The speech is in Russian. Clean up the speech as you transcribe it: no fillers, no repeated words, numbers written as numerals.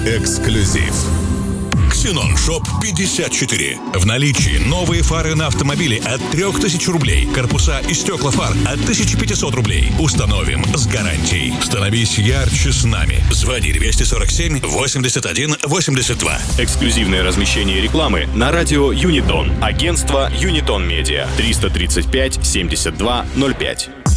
Эксклюзив. Ксенон Шоп 54. В наличии новые фары на автомобиле от 3000 рублей. Корпуса и стекла фар от 1500 рублей. Установим с гарантией. Становись ярче с нами. Звони 247 81 82. Эксклюзивное размещение рекламы на радио Юнитон. Агентство Юнитон Медиа. 335 72 05.